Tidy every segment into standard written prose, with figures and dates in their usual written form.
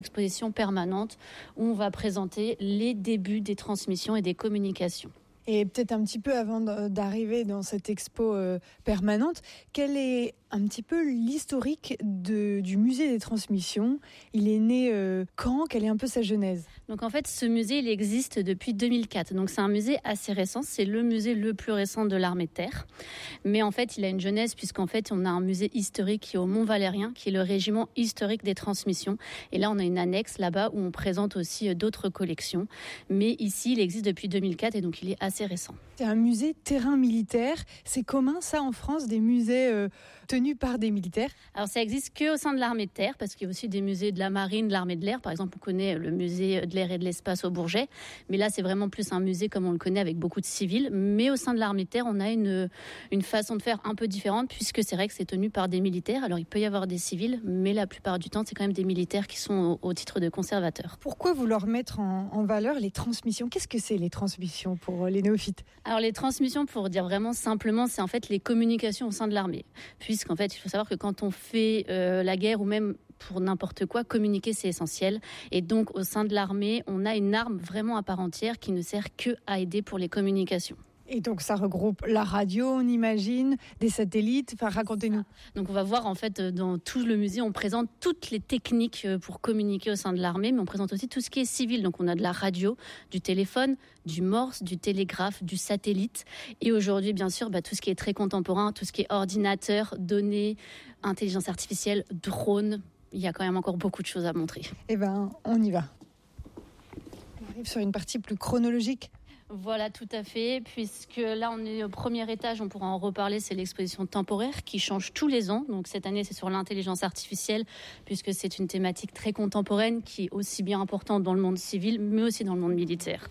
Exposition permanente où on va présenter les débuts des transmissions et des communications. Et peut-être un petit peu avant d'arriver dans cette expo permanente, quel est un petit peu l'historique du musée des transmissions? Il est né quand? Quelle est un peu sa genèse? Donc en fait, ce musée, il existe depuis 2004. Donc c'est un musée assez récent. C'est le musée le plus récent de l'armée de terre. Mais en fait, il a une genèse puisqu'en fait, on a un musée historique qui est au Mont-Valérien, qui est le régiment historique des transmissions. Et là, on a une annexe là-bas où on présente aussi d'autres collections. Mais ici, il existe depuis 2004 et donc il est assez récent. C'est un musée terrain militaire. C'est commun ça en France, des musées tenus par des militaires? Alors ça existe que au sein de l'armée de terre parce qu'il y a aussi des musées de la marine, de l'armée de l'air. Par exemple, on connaît le musée de l'air et de l'espace au Bourget. Mais là, c'est vraiment plus un musée comme on le connaît avec beaucoup de civils. Mais au sein de l'armée de terre, on a une façon de faire un peu différente puisque c'est vrai que c'est tenu par des militaires. Alors il peut y avoir des civils, mais la plupart du temps, c'est quand même des militaires qui sont au titre de conservateurs. Pourquoi vouloir mettre en valeur les transmissions? Qu'est-ce que c'est les transmissions pour les néophytes? Alors les transmissions, pour dire vraiment simplement, c'est en fait les communications au sein de l'armée. Puisqu'en fait, il faut savoir que quand on fait la guerre ou même pour n'importe quoi, communiquer c'est essentiel. Et donc au sein de l'armée, on a une arme vraiment à part entière qui ne sert que à aider pour les communications. Et donc ça regroupe la radio, on imagine, des satellites, enfin racontez-nous. Donc on va voir en fait dans tout le musée, on présente toutes les techniques pour communiquer au sein de l'armée, mais on présente aussi tout ce qui est civil. Donc on a de la radio, du téléphone, du morse, du télégraphe, du satellite. Et aujourd'hui bien sûr tout ce qui est très contemporain, tout ce qui est ordinateur, données, intelligence artificielle, drone. Il y a quand même encore beaucoup de choses à montrer. Eh ben on y va. On arrive sur une partie plus chronologique. Voilà, tout à fait, puisque là on est au premier étage, on pourra en reparler, c'est l'exposition temporaire qui change tous les ans. Donc cette année c'est sur l'intelligence artificielle, puisque c'est une thématique très contemporaine qui est aussi bien importante dans le monde civil, mais aussi dans le monde militaire.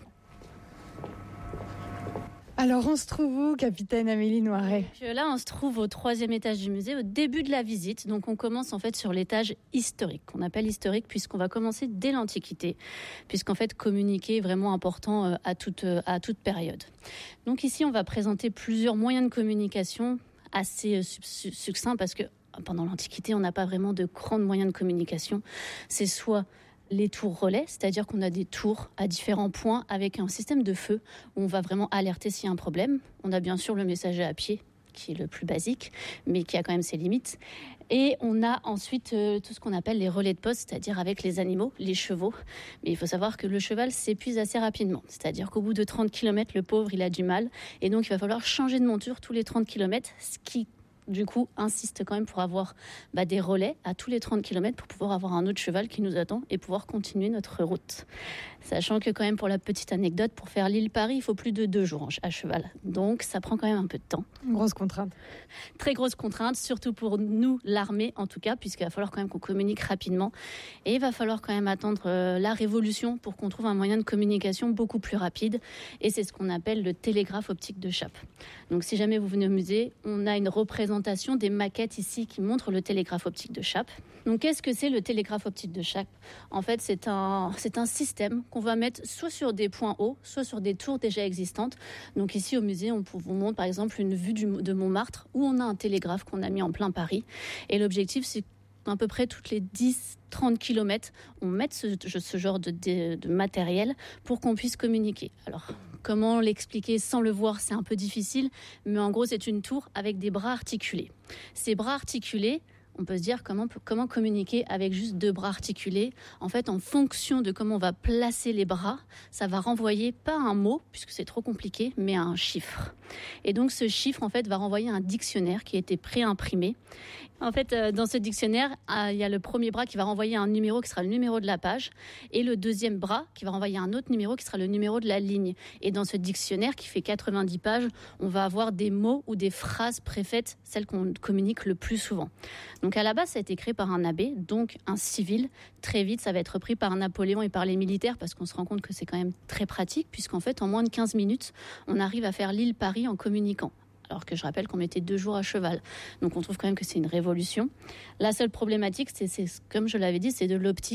Alors on se trouve où, capitaine Amélie Noiret? Là on se trouve au 3e étage du musée, au début de la visite. Donc on commence en fait sur l'étage historique, qu'on appelle historique puisqu'on va commencer dès l'Antiquité, puisqu'en fait communiquer est vraiment important à toute période. Donc ici on va présenter plusieurs moyens de communication assez succincts parce que pendant l'Antiquité on n'a pas vraiment de grands moyens de communication. C'est soit les tours relais, c'est-à-dire qu'on a des tours à différents points avec un système de feu où on va vraiment alerter s'il y a un problème. On a bien sûr le messager à pied, qui est le plus basique, mais qui a quand même ses limites. Et on a ensuite tout ce qu'on appelle les relais de poste, c'est-à-dire avec les animaux, les chevaux. Mais il faut savoir que le cheval s'épuise assez rapidement. C'est-à-dire qu'au bout de 30 km, le pauvre, il a du mal. Et donc, il va falloir changer de monture tous les 30 km, ce qui du coup, insiste quand même pour avoir des relais à tous les 30 km pour pouvoir avoir un autre cheval qui nous attend et pouvoir continuer notre route. Sachant que quand même, pour la petite anecdote, pour faire Lille-Paris, il faut plus de 2 jours à cheval. Donc, ça prend quand même un peu de temps. Une grosse contrainte. Très grosse contrainte, surtout pour nous, l'armée en tout cas, puisqu'il va falloir quand même qu'on communique rapidement. Et il va falloir quand même attendre la révolution pour qu'on trouve un moyen de communication beaucoup plus rapide. Et c'est ce qu'on appelle le télégraphe optique de Chappe. Donc, si jamais vous venez au musée, on a une représentation des maquettes ici qui montrent le télégraphe optique de Chappe. Donc qu'est-ce que c'est le télégraphe optique de Chappe? En fait, c'est un système qu'on va mettre soit sur des points hauts, soit sur des tours déjà existantes. Donc ici au musée, on vous montre par exemple une vue de Montmartre où on a un télégraphe qu'on a mis en plein Paris. Et l'objectif, c'est à peu près toutes les 10-30 km, on met ce genre de matériel pour qu'on puisse communiquer. Alors, comment l'expliquer sans le voir, c'est un peu difficile, mais en gros, c'est une tour avec des bras articulés. Ces bras articulés, on peut se dire comment communiquer avec juste 2 bras articulés. En fait, en fonction de comment on va placer les bras, ça va renvoyer pas un mot, puisque c'est trop compliqué, mais un chiffre. Et donc, ce chiffre, en fait, va renvoyer un dictionnaire qui a été pré-imprimé. En fait, dans ce dictionnaire, il y a le premier bras qui va renvoyer un numéro qui sera le numéro de la page et le deuxième bras qui va renvoyer un autre numéro qui sera le numéro de la ligne. Et dans ce dictionnaire qui fait 90 pages, on va avoir des mots ou des phrases préfaites, celles qu'on communique le plus souvent. Donc à la base, ça a été créé par un abbé, donc un civil. Très vite, ça va être repris par Napoléon et par les militaires parce qu'on se rend compte que c'est quand même très pratique puisqu'en fait, en moins de 15 minutes, on arrive à faire Lille-Paris en communiquant. Alors que je rappelle qu'on mettait 2 jours à cheval. Donc on trouve quand même que c'est une révolution. La seule problématique, c'est comme je l'avais dit, c'est de l'optique.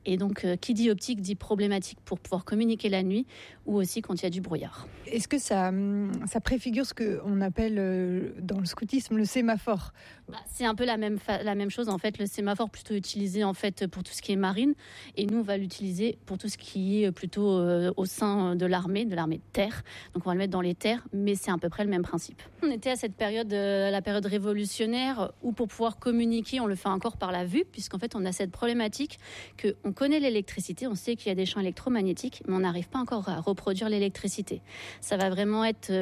Et donc, qui dit optique dit problématique pour pouvoir communiquer la nuit ou aussi quand il y a du brouillard. Est-ce que ça préfigure ce qu'on appelle dans le scoutisme le sémaphore ? C'est un peu la même chose. En fait, le sémaphore plutôt utilisé en fait pour tout ce qui est marine, et nous on va l'utiliser pour tout ce qui est plutôt au sein de l'armée de terre. Donc on va le mettre dans les terres, mais c'est à peu près le même principe. On était à cette période, la période révolutionnaire, où pour pouvoir communiquer, on le fait encore par la vue, puisqu'en fait on a cette problématique qu'on connaît l'électricité, on sait qu'il y a des champs électromagnétiques, mais on n'arrive pas encore à reproduire l'électricité. Ça va vraiment être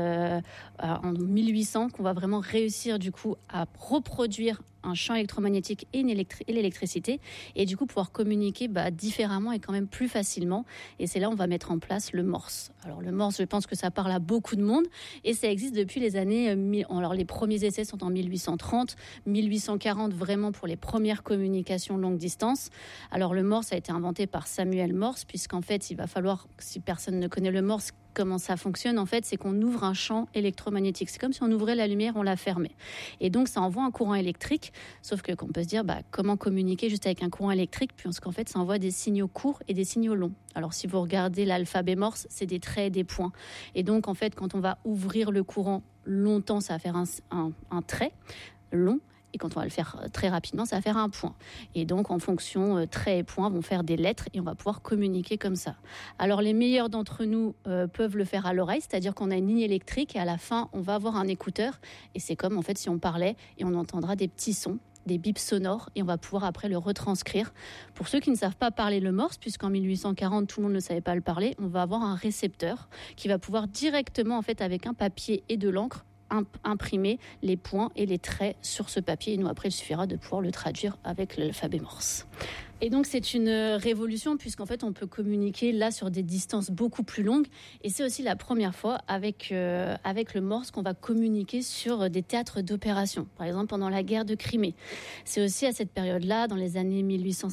en 1800 qu'on va vraiment réussir du coup à reproduire un champ électromagnétique et l'électricité, et du coup pouvoir communiquer différemment et quand même plus facilement. Et c'est là où on va mettre en place le Morse. Alors le Morse, je pense que ça parle à beaucoup de monde, et ça existe depuis les années... Alors les premiers essais sont en 1830, 1840 vraiment pour les premières communications longue distance. Alors le Morse a été inventé par Samuel Morse, puisqu'en fait il va falloir, si personne ne connaît le Morse, comment ça fonctionne en fait, c'est qu'on ouvre un champ électromagnétique. C'est comme si on ouvrait la lumière, on la fermait. Et donc ça envoie un courant électrique, sauf que qu'on peut se dire comment communiquer juste avec un courant électrique, puisqu'en fait ça envoie des signaux courts et des signaux longs. Alors si vous regardez l'alphabet Morse, c'est des traits et des points. Et donc en fait quand on va ouvrir le courant longtemps, ça va faire un trait long. Et quand on va le faire très rapidement, ça va faire un point. Et donc, en fonction, traits et points vont faire des lettres et on va pouvoir communiquer comme ça. Alors, les meilleurs d'entre nous peuvent le faire à l'oreille, c'est-à-dire qu'on a une ligne électrique et à la fin, on va avoir un écouteur. Et c'est comme, en fait, si on parlait et on entendra des petits sons, des bips sonores, et on va pouvoir après le retranscrire. Pour ceux qui ne savent pas parler le Morse, puisqu'en 1840, tout le monde ne savait pas le parler, on va avoir un récepteur qui va pouvoir directement, en fait, avec un papier et de l'encre, imprimer les points et les traits sur ce papier. Et nous, après, il suffira de pouvoir le traduire avec l'alphabet Morse. Et donc, c'est une révolution puisqu'en fait, on peut communiquer là sur des distances beaucoup plus longues. Et c'est aussi la première fois avec le Morse qu'on va communiquer sur des théâtres d'opération. Par exemple, pendant la guerre de Crimée. C'est aussi à cette période-là, dans les années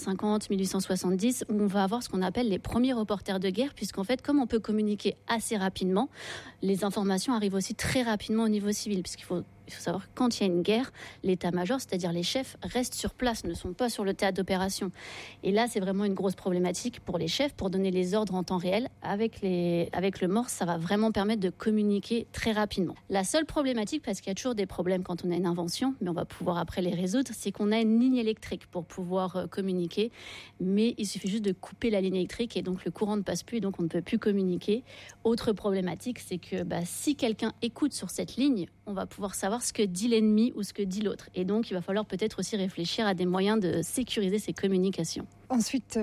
1850-1870, où on va avoir ce qu'on appelle les premiers reporters de guerre, puisqu'en fait, comme on peut communiquer assez rapidement, les informations arrivent aussi très rapidement au niveau civil, puisqu'il faut savoir que quand il y a une guerre, l'état-major, c'est-à-dire les chefs, restent sur place, ne sont pas sur le théâtre d'opération. Et là, c'est vraiment une grosse problématique pour les chefs, pour donner les ordres en temps réel. Avec le Morse, ça va vraiment permettre de communiquer très rapidement. La seule problématique, parce qu'il y a toujours des problèmes quand on a une invention, mais on va pouvoir après les résoudre, c'est qu'on a une ligne électrique pour pouvoir communiquer, mais il suffit juste de couper la ligne électrique et donc le courant ne passe plus et donc on ne peut plus communiquer. Autre problématique, c'est que si quelqu'un écoute sur cette ligne, on va pouvoir savoir ce que dit l'ennemi ou ce que dit l'autre. Et donc, il va falloir peut-être aussi réfléchir à des moyens de sécuriser ces communications. Ensuite,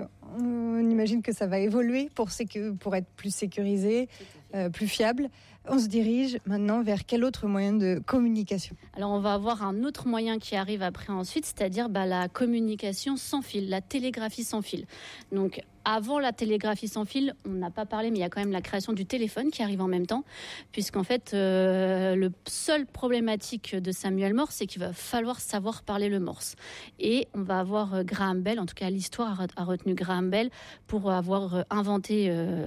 on imagine que ça va évoluer pour être plus sécurisé, plus fiable. On se dirige maintenant vers quel autre moyen de communication ? Alors, on va avoir un autre moyen qui arrive après ensuite, c'est-à-dire la communication sans fil, la télégraphie sans fil. Donc, avant la télégraphie sans fil, on n'a pas parlé, mais il y a quand même la création du téléphone qui arrive en même temps, puisqu'en fait, le seul problématique de Samuel Morse, c'est qu'il va falloir savoir parler le Morse. Et on va avoir Graham Bell, en tout cas l'histoire a retenu Graham Bell pour avoir inventé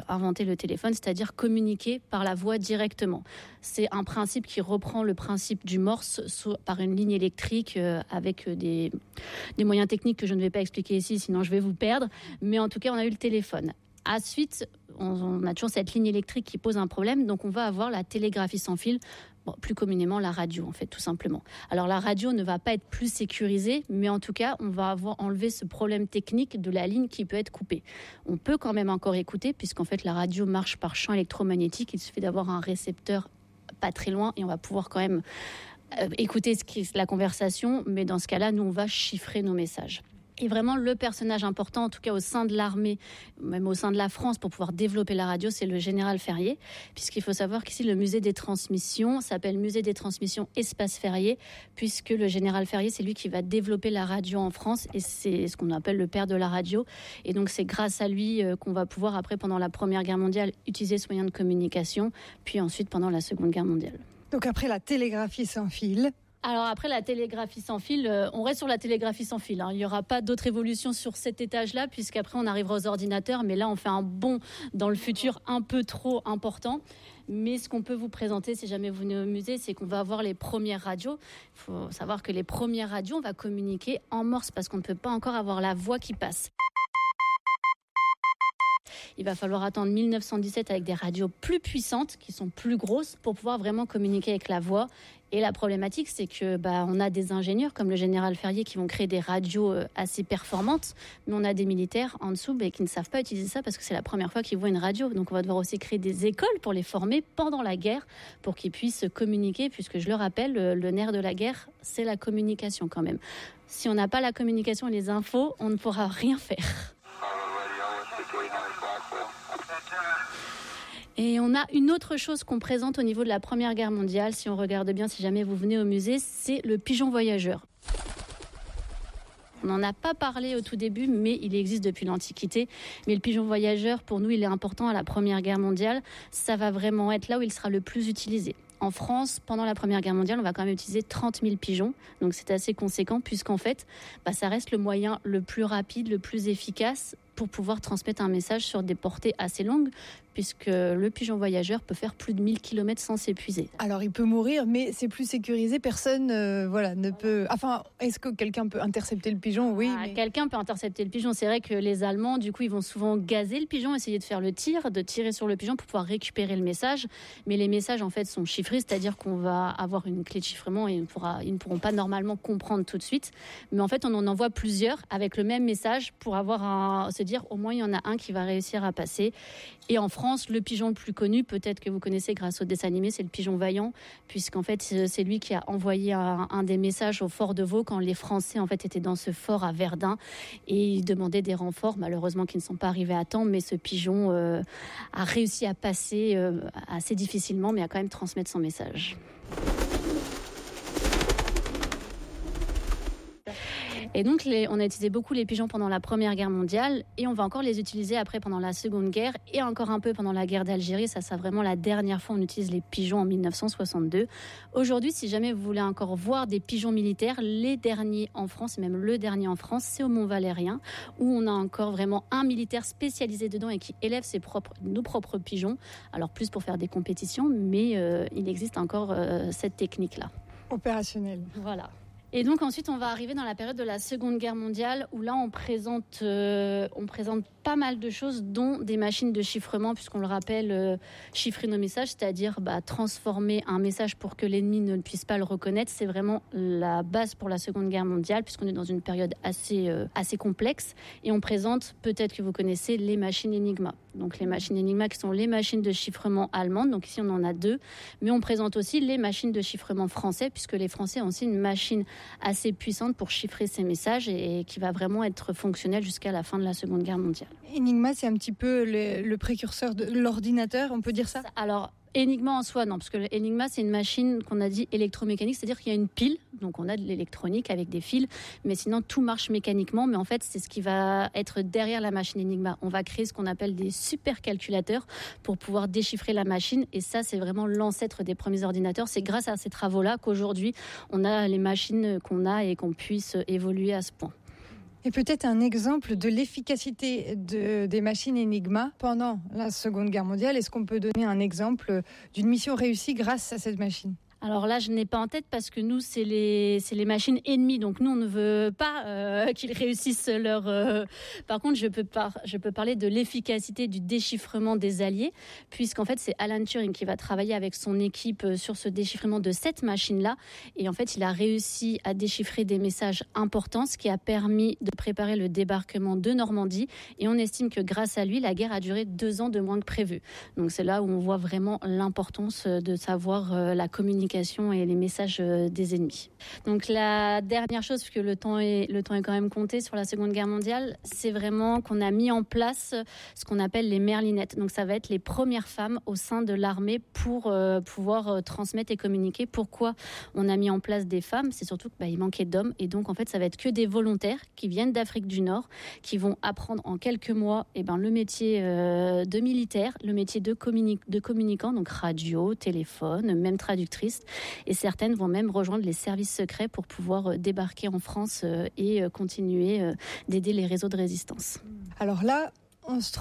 le téléphone, c'est-à-dire communiquer par la voix directement. C'est un principe qui reprend le principe du Morse par une ligne électrique avec des moyens techniques que je ne vais pas expliquer ici, sinon je vais vous perdre. Mais en tout cas, on a eu le téléphone. Ensuite, on a toujours cette ligne électrique qui pose un problème, donc on va avoir la télégraphie sans fil, plus communément la radio en fait, tout simplement. Alors la radio ne va pas être plus sécurisée, mais en tout cas, on va avoir enlevé ce problème technique de la ligne qui peut être coupée. On peut quand même encore écouter, puisqu'en fait la radio marche par champ électromagnétique, il suffit d'avoir un récepteur pas très loin et on va pouvoir quand même écouter la conversation, mais dans ce cas-là, nous on va chiffrer nos messages. Et vraiment, le personnage important, en tout cas au sein de l'armée, même au sein de la France, pour pouvoir développer la radio, c'est le général Ferrier, puisqu'il faut savoir qu'ici, le musée des transmissions s'appelle Musée des transmissions Espace Ferrier, puisque le général Ferrier, c'est lui qui va développer la radio en France, et c'est ce qu'on appelle le père de la radio. Et donc, c'est grâce à lui qu'on va pouvoir, après, pendant la Première Guerre mondiale, utiliser ce moyen de communication, puis ensuite, pendant la Seconde Guerre mondiale. Donc après la télégraphie sans fil... Alors après la télégraphie sans fil, on reste sur la télégraphie sans fil. Il n'y aura pas d'autres évolutions sur cet étage-là, puisqu'après on arrivera aux ordinateurs. Mais là, on fait un bond dans le futur un peu trop important. Mais ce qu'on peut vous présenter, si jamais vous venez au musée, c'est qu'on va avoir les premières radios. Il faut savoir que les premières radios, on va communiquer en Morse, parce qu'on ne peut pas encore avoir la voix qui passe. Il va falloir attendre 1917 avec des radios plus puissantes, qui sont plus grosses, pour pouvoir vraiment communiquer avec la voix. Et la problématique, c'est que on a des ingénieurs comme le général Ferrier qui vont créer des radios assez performantes, mais on a des militaires en dessous qui ne savent pas utiliser ça parce que c'est la première fois qu'ils voient une radio. Donc on va devoir aussi créer des écoles pour les former pendant la guerre pour qu'ils puissent communiquer, puisque je le rappelle, le nerf de la guerre, c'est la communication quand même. Si on n'a pas la communication et les infos, on ne pourra rien faire. Et on a une autre chose qu'on présente au niveau de la Première Guerre mondiale, si on regarde bien, si jamais vous venez au musée, c'est le pigeon voyageur. On n'en a pas parlé au tout début, mais il existe depuis l'Antiquité. Mais le pigeon voyageur, pour nous, il est important à la Première Guerre mondiale. Ça va vraiment être là où il sera le plus utilisé. En France, pendant la Première Guerre mondiale, on va quand même utiliser 30 000 pigeons. Donc c'est assez conséquent, puisqu'en fait, ça reste le moyen le plus rapide, le plus efficace pour pouvoir transmettre un message sur des portées assez longues, puisque le pigeon voyageur peut faire plus de 1000 km sans s'épuiser. Alors il peut mourir, mais c'est plus sécurisé, personne ne peut... Enfin, est-ce que quelqu'un peut intercepter le pigeon ? Oui. Quelqu'un peut intercepter le pigeon. C'est vrai que les Allemands, du coup, ils vont souvent gazer le pigeon, essayer de faire le tir, de tirer sur le pigeon pour pouvoir récupérer le message. Mais les messages, en fait, sont chiffrés, c'est-à-dire qu'on va avoir une clé de chiffrement et ils ne pourront pas normalement comprendre tout de suite. Mais en fait, on en envoie plusieurs avec le même message pour se dire au moins il y en a un qui va réussir à passer. Et en France, le pigeon le plus connu, peut-être que vous connaissez grâce au dessin animé, c'est le pigeon vaillant, puisqu'en fait c'est lui qui a envoyé un des messages au fort de Vaux quand les Français en fait étaient dans ce fort à Verdun et ils demandaient des renforts, malheureusement qui ne sont pas arrivés à temps, mais ce pigeon a réussi à passer assez difficilement, mais a quand même transmettre son message. Et donc, on a utilisé beaucoup les pigeons pendant la Première Guerre mondiale et on va encore les utiliser après pendant la Seconde Guerre et encore un peu pendant la guerre d'Algérie. Ça, c'est vraiment la dernière fois on utilise les pigeons en 1962. Aujourd'hui, si jamais vous voulez encore voir des pigeons militaires, les derniers en France, et même le dernier en France, c'est au Mont-Valérien où on a encore vraiment un militaire spécialisé dedans et qui élève nos propres pigeons. Alors plus pour faire des compétitions, mais il existe encore cette technique-là. Opérationnelle. Voilà. Et donc ensuite, on va arriver dans la période de la Seconde Guerre mondiale où là, on présente pas mal de choses, dont des machines de chiffrement, puisqu'on le rappelle, chiffrer nos messages, c'est-à-dire transformer un message pour que l'ennemi ne puisse pas le reconnaître. C'est vraiment la base pour la Seconde Guerre mondiale, puisqu'on est dans une période assez complexe. Et on présente, peut-être que vous connaissez, les machines Enigma. Donc les machines Enigma qui sont les machines de chiffrement allemandes. Donc ici, on en a 2. Mais on présente aussi les machines de chiffrement français, puisque les Français ont aussi une machine assez puissante pour chiffrer ces messages et qui va vraiment être fonctionnelle jusqu'à la fin de la Seconde Guerre mondiale. Enigma, c'est un petit peu le précurseur de l'ordinateur, on peut dire ça ? Alors, Enigma en soi, non, parce que l'Enigma, c'est une machine qu'on a dit électromécanique, c'est-à-dire qu'il y a une pile, donc on a de l'électronique avec des fils, mais sinon tout marche mécaniquement, mais en fait, c'est ce qui va être derrière la machine Enigma. On va créer ce qu'on appelle des supercalculateurs pour pouvoir déchiffrer la machine, et ça, c'est vraiment l'ancêtre des premiers ordinateurs. C'est grâce à ces travaux-là qu'aujourd'hui, on a les machines qu'on a et qu'on puisse évoluer à ce point. Et peut-être un exemple de l'efficacité des machines Enigma pendant la Seconde Guerre mondiale. Est-ce qu'on peut donner un exemple d'une mission réussie grâce à cette machine ? Alors là, je n'ai pas en tête parce que nous, c'est les machines ennemies. Donc nous, on ne veut pas qu'ils réussissent leur... Par contre, je peux parler de l'efficacité du déchiffrement des Alliés, puisqu'en fait, c'est Alan Turing qui va travailler avec son équipe sur ce déchiffrement de cette machine-là. Et en fait, il a réussi à déchiffrer des messages importants, ce qui a permis de préparer le débarquement de Normandie. Et on estime que grâce à lui, la guerre a duré 2 ans de moins que prévu. Donc c'est là où on voit vraiment l'importance de savoir la communication et les messages des ennemis. Donc la dernière chose, puisque le temps est quand même compté sur la Seconde Guerre mondiale, c'est vraiment qu'on a mis en place ce qu'on appelle les merlinettes. Donc ça va être les premières femmes au sein de l'armée pour pouvoir transmettre et communiquer. Pourquoi on a mis en place des femmes ? C'est surtout qu'il manquait d'hommes, et donc en fait ça va être que des volontaires qui viennent d'Afrique du Nord, qui vont apprendre en quelques mois le métier de militaire, le métier de communicant, donc radio, téléphone, même traductrice. Et certaines vont même rejoindre les services secrets pour pouvoir débarquer en France et continuer d'aider les réseaux de résistance. Alors là, on se trouve où ?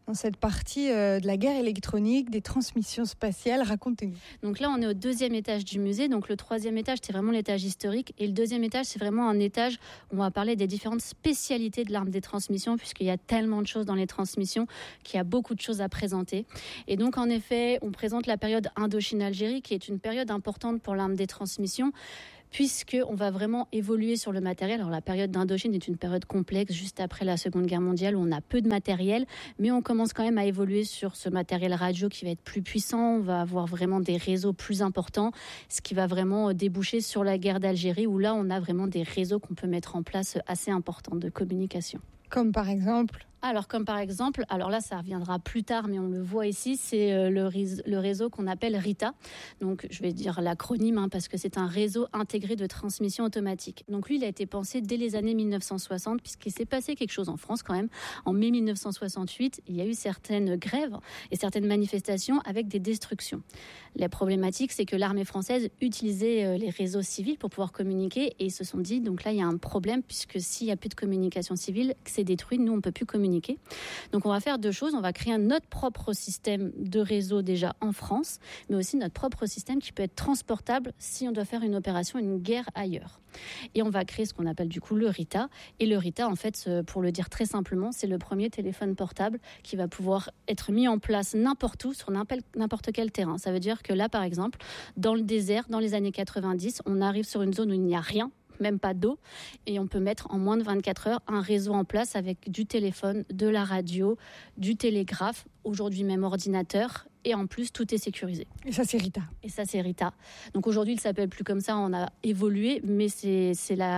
dans cette partie de la guerre électronique, des transmissions spatiales. Racontez-nous. Donc là, on est au 2e étage du musée. Donc le 3e étage, c'est vraiment l'étage historique. Et le 2e étage, c'est vraiment un étage où on va parler des différentes spécialités de l'arme des transmissions, puisqu'il y a tellement de choses dans les transmissions qu'il y a beaucoup de choses à présenter. Et donc, en effet, on présente la période Indochine-Algérie, qui est une période importante pour l'arme des transmissions, puisqu'on va vraiment évoluer sur le matériel. Alors la période d'Indochine est une période complexe, juste après la Seconde Guerre mondiale, où on a peu de matériel, mais on commence quand même à évoluer sur ce matériel radio qui va être plus puissant. On va avoir vraiment des réseaux plus importants, ce qui va vraiment déboucher sur la guerre d'Algérie, où là on a vraiment des réseaux qu'on peut mettre en place assez importants de communication. Comme par exemple ? Alors là ça reviendra plus tard, mais on le voit ici, c'est le réseau qu'on appelle RITA. Donc je vais dire l'acronyme parce que c'est un réseau intégré de transmission automatique. Donc lui, il a été pensé dès les années 1960, puisqu'il s'est passé quelque chose en France quand même. En mai 1968, il y a eu certaines grèves et certaines manifestations avec des destructions. La problématique, c'est que l'armée française utilisait les réseaux civils pour pouvoir communiquer, et ils se sont dit, donc là il y a un problème, puisque s'il n'y a plus de communication civile, que c'est détruit, nous on ne peut plus communiquer. Donc on va faire 2 choses, on va créer notre propre système de réseau déjà en France, mais aussi notre propre système qui peut être transportable si on doit faire une opération, une guerre ailleurs. Et on va créer ce qu'on appelle du coup le RITA. Et le RITA, en fait, pour le dire très simplement, c'est le premier téléphone portable qui va pouvoir être mis en place n'importe où, sur n'importe quel terrain. Ça veut dire que là, par exemple, dans le désert, dans les années 90, on arrive sur une zone où il n'y a rien, même pas d'eau, et on peut mettre en moins de 24 heures un réseau en place avec du téléphone, de la radio, du télégraphe, aujourd'hui même ordinateur, et en plus tout est sécurisé. Et ça c'est RITA. Donc aujourd'hui il s'appelle plus comme ça, on a évolué, mais c'est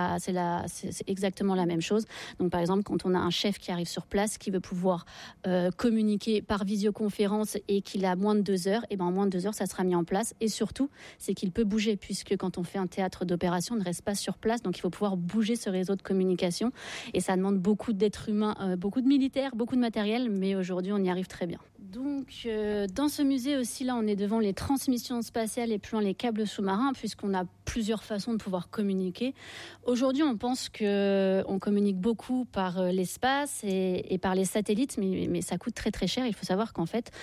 exactement la même chose. Donc par exemple quand on a un chef qui arrive sur place, qui veut pouvoir communiquer par visioconférence et qu'il a moins de 2 heures, et ben en moins de 2 heures ça sera mis en place. Et surtout c'est qu'il peut bouger, puisque quand on fait un théâtre d'opération, on ne reste pas sur place, donc il faut pouvoir bouger ce réseau de communication, et ça demande beaucoup d'êtres humains, beaucoup de militaires, beaucoup de matériel, mais aujourd'hui on y arrive très bien. Donc, dans ce musée aussi, là, on est devant les transmissions spatiales et plus loin les câbles sous-marins, puisqu'on a plusieurs façons de pouvoir communiquer. Aujourd'hui, on pense qu'on communique beaucoup par l'espace et par les satellites, mais ça coûte très très cher. Il faut savoir qu'en fait,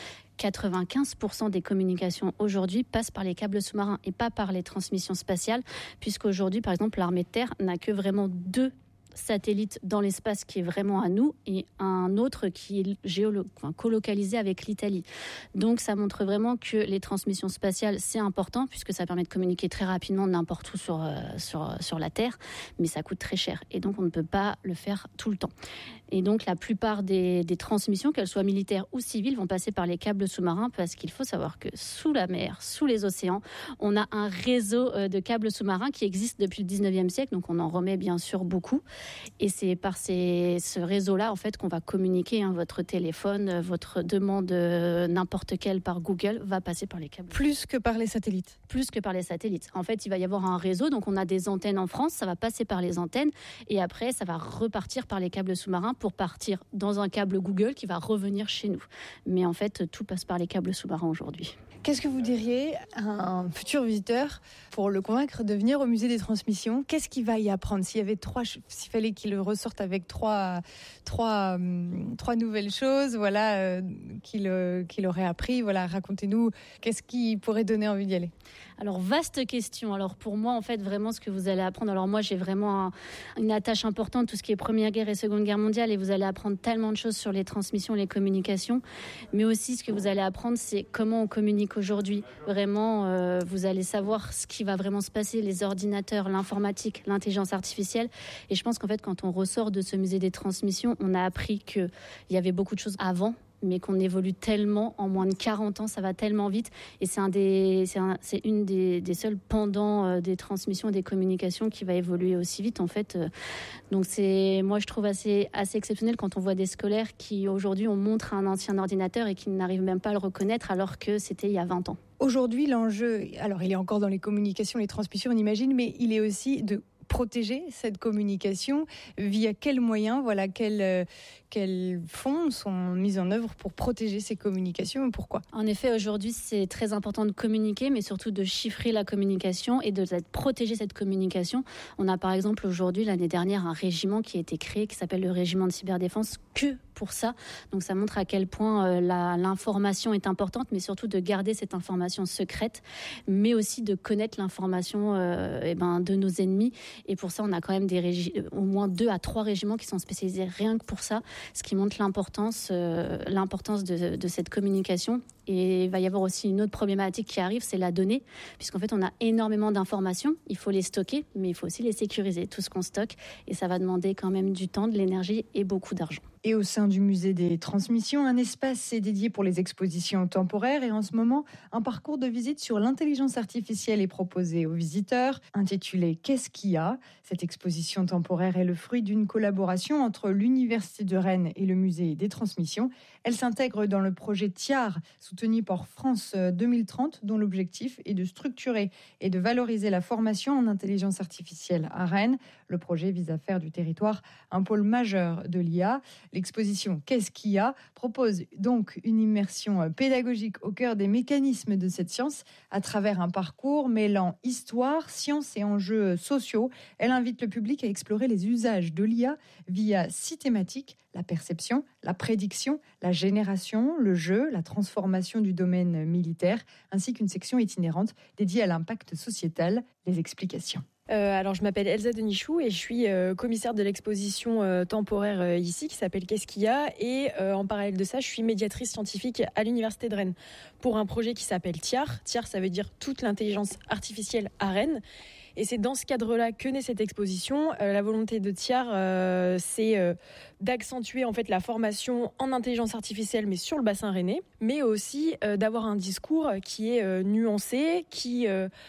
95% des communications aujourd'hui passent par les câbles sous-marins et pas par les transmissions spatiales, puisqu'aujourd'hui, par exemple, l'armée de terre n'a que vraiment 2 satellite dans l'espace qui est vraiment à nous, et un autre qui est colocalisé avec l'Italie. Donc ça montre vraiment que les transmissions spatiales c'est important, puisque ça permet de communiquer très rapidement n'importe où sur la Terre, mais ça coûte très cher et donc on ne peut pas le faire tout le temps. Et donc la plupart des transmissions, qu'elles soient militaires ou civiles, vont passer par les câbles sous-marins, parce qu'il faut savoir que sous la mer, sous les océans, on a un réseau de câbles sous-marins qui existe depuis le 19e siècle, donc on en remet bien sûr beaucoup. Et c'est par ce réseau-là en fait qu'on va communiquer. Votre téléphone, votre demande n'importe quelle par Google va passer par les câbles. Plus que par les satellites. Plus que par les satellites. En fait, il va y avoir un réseau, donc on a des antennes en France, ça va passer par les antennes, et après ça va repartir par les câbles sous-marins pour partir dans un câble Google qui va revenir chez nous. Mais en fait, tout passe par les câbles sous-marins aujourd'hui. Qu'est-ce que vous diriez à un futur visiteur pour le convaincre de venir au musée des transmissions ? Qu'est-ce qu'il va y apprendre ? S'il fallait qu'il ressorte avec trois nouvelles choses, qu'il aurait appris, racontez-nous, qu'est-ce qui pourrait donner envie d'y aller ? Alors, vaste question. Alors, pour moi, en fait, vraiment, ce que vous allez apprendre... Alors, moi, j'ai vraiment une attache importante, tout ce qui est Première Guerre et Seconde Guerre mondiale, et vous allez apprendre tellement de choses sur les transmissions, les communications. Mais aussi, ce que vous allez apprendre, c'est comment on communique aujourd'hui. Vraiment, vous allez savoir ce qui va vraiment se passer, les ordinateurs, l'informatique, l'intelligence artificielle. Et je pense qu'en fait, quand on ressort de ce musée des transmissions, on a appris qu'il y avait beaucoup de choses avant, mais qu'on évolue tellement, en moins de 40 ans, ça va tellement vite. Et c'est une des seuls pendants des transmissions et des communications qui va évoluer aussi vite, en fait. Donc moi, je trouve assez exceptionnel quand on voit des scolaires qui, aujourd'hui, on montre un ancien ordinateur et qui n'arrivent même pas à le reconnaître, alors que c'était il y a 20 ans. Aujourd'hui, l'enjeu, alors il est encore dans les communications, les transmissions, on imagine, mais il est aussi de protéger cette communication via quels moyens, quels fonds sont mis en œuvre pour protéger ces communications et pourquoi ? En effet, aujourd'hui, c'est très important de communiquer, mais surtout de chiffrer la communication et de protéger cette communication. On a par exemple aujourd'hui, l'année dernière, un régiment qui a été créé, qui s'appelle le régiment de cyberdéfense, que pour ça. Donc ça montre à quel point l'information est importante, mais surtout de garder cette information secrète, mais aussi de connaître l'information de nos ennemis. Et pour ça, on a quand même au moins 2 à 3 régiments qui sont spécialisés rien que pour ça, ce qui montre l'importance de cette communication. Et il va y avoir aussi une autre problématique qui arrive, c'est la donnée, puisqu'en fait, on a énormément d'informations, il faut les stocker, mais il faut aussi les sécuriser, tout ce qu'on stocke, et ça va demander quand même du temps, de l'énergie et beaucoup d'argent. Et au sein du musée des transmissions, un espace est dédié pour les expositions temporaires. Et en ce moment, un parcours de visite sur l'intelligence artificielle est proposé aux visiteurs, intitulé « Qu'est-ce qu'il y a ?» Cette exposition temporaire est le fruit d'une collaboration entre l'Université de Rennes et le musée des transmissions. Elle s'intègre dans le projet TIAR, soutenu par France 2030, dont l'objectif est de structurer et de valoriser la formation en intelligence artificielle à Rennes. Le projet vise à faire du territoire un pôle majeur de l'IA. L'exposition « Qu'est-ce qu'il y a ?» propose donc une immersion pédagogique au cœur des mécanismes de cette science à travers un parcours mêlant histoire, science et enjeux sociaux. Elle invite le public à explorer les usages de l'IA via 6 thématiques: la perception, la prédiction, la génération, le jeu, la transformation du domaine militaire, ainsi qu'une section itinérante dédiée à l'impact sociétal. Les explications. Alors, je m'appelle Elsa Denichou et je suis commissaire de l'exposition temporaire ici qui s'appelle « Qu'est-ce qu'il y a ?» Et en parallèle de ça, je suis médiatrice scientifique à l'Université de Rennes pour un projet qui s'appelle TIAR. TIAR, ça veut dire toute l'intelligence artificielle à Rennes. Et c'est dans ce cadre-là que naît cette exposition. La volonté de TIAR, c'est d'accentuer en fait la formation en intelligence artificielle, mais sur le bassin rennais, mais aussi d'avoir un discours qui est nuancé, qui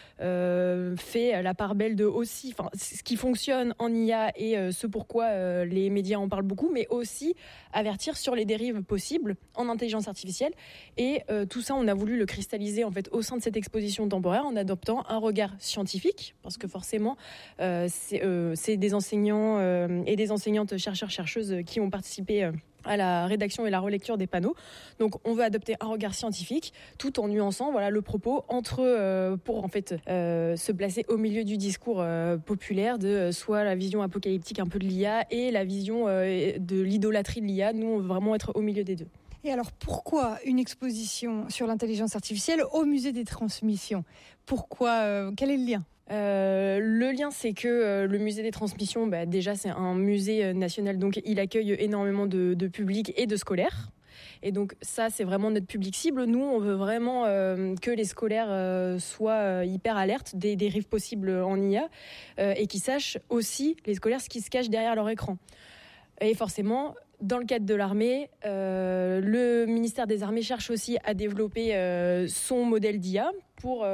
fait la part belle de aussi, ce qui fonctionne en IA et ce pourquoi les médias en parlent beaucoup, mais aussi avertir sur les dérives possibles en intelligence artificielle. Et tout ça, on a voulu le cristalliser en fait au sein de cette exposition temporaire en adoptant un regard scientifique, parce que forcément, c'est des enseignants et des enseignantes chercheurs-chercheuses qui ont participé à la rédaction et la relecture des panneaux. Donc on veut adopter un regard scientifique tout en nuançant le propos pour en fait se placer au milieu du discours populaire de soit la vision apocalyptique un peu de l'IA et la vision de l'idolâtrie de l'IA. Nous, on veut vraiment être au milieu des deux. Et alors pourquoi une exposition sur l'intelligence artificielle au musée des transmissions ? Pourquoi quel est le lien ? Le lien, c'est que le musée des transmissions, déjà c'est un musée national, donc il accueille énormément de public et de scolaires. Et donc ça, c'est vraiment notre public cible. Nous, on veut vraiment que les scolaires soient hyper alertes des dérives possibles en IA et qu'ils sachent aussi, les scolaires, ce qui se cache derrière leur écran. Et forcément, dans le cadre de l'armée, le ministère des Armées cherche aussi à développer son modèle d'IA pour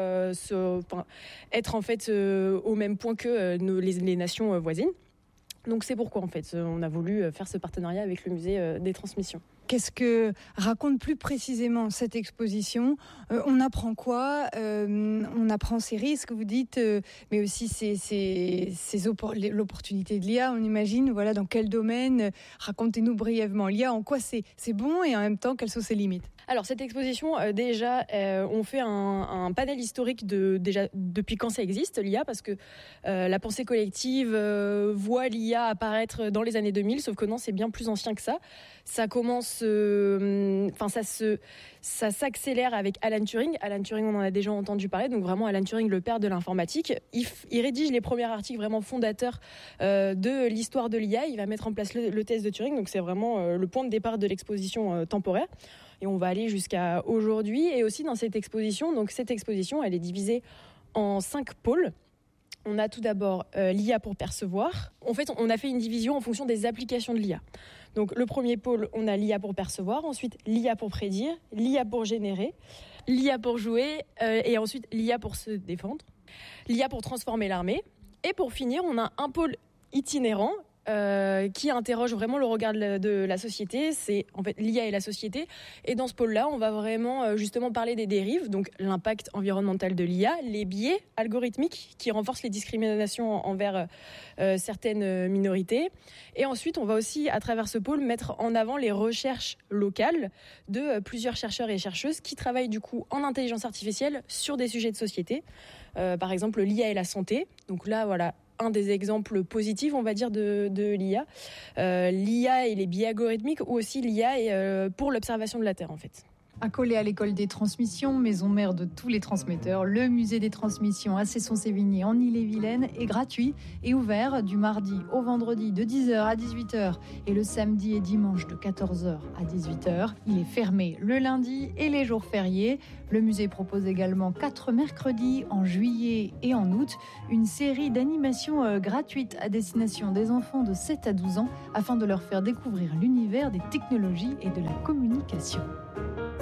être en fait au même point que les nations voisines. Donc c'est pourquoi en fait on a voulu faire ce partenariat avec le musée des transmissions. Qu'est-ce que raconte plus précisément cette exposition ? On apprend quoi ? On apprend ces risques, vous dites, mais aussi l'opportunité de l'IA, on imagine. Voilà, dans quel domaine ? Racontez-nous brièvement. L'IA, en quoi c'est bon et en même temps, quelles sont ses limites ? Alors cette exposition, on fait un panel historique déjà depuis quand ça existe, l'IA, parce que la pensée collective voit l'IA apparaître dans les années 2000, sauf que non, c'est bien plus ancien que ça. Ça commence, ça s'accélère avec Alan Turing. Alan Turing, on en a déjà entendu parler, donc vraiment Alan Turing, le père de l'informatique. Il rédige les premiers articles vraiment fondateurs de l'histoire de l'IA. Il va mettre en place le test de Turing, donc c'est vraiment le point de départ de l'exposition temporaire. Et on va aller jusqu'à aujourd'hui. Et aussi dans cette exposition, elle est divisée en 5 pôles. On a tout d'abord l'IA pour percevoir. En fait, on a fait une division en fonction des applications de l'IA. Donc le premier pôle, on a l'IA pour percevoir, ensuite l'IA pour prédire, l'IA pour générer, l'IA pour jouer et ensuite l'IA pour se défendre, l'IA pour transformer l'armée. Et pour finir, on a un pôle itinérant qui interroge vraiment le regard de la société. C'est en fait l'IA et la société. Et dans ce pôle-là, on va vraiment justement parler des dérives, donc l'impact environnemental de l'IA, les biais algorithmiques qui renforcent les discriminations envers certaines minorités. Et ensuite, on va aussi, à travers ce pôle, mettre en avant les recherches locales de plusieurs chercheurs et chercheuses qui travaillent du coup en intelligence artificielle sur des sujets de société. Par exemple, l'IA et la santé. Donc là, voilà, un des exemples positifs, on va dire, de l'IA. L'IA et les biais algorithmiques, ou aussi l'IA pour l'observation de la Terre, en fait. Accolé à l'école des transmissions, maison mère de tous les transmetteurs, le musée des transmissions à Cesson-Sévigné en Ille-et-Vilaine est gratuit et ouvert du mardi au vendredi de 10h à 18h et le samedi et dimanche de 14h à 18h. Il est fermé le lundi et les jours fériés. Le musée propose également 4 mercredis en juillet et en août une série d'animations gratuites à destination des enfants de 7 à 12 ans afin de leur faire découvrir l'univers des technologies et de la communication.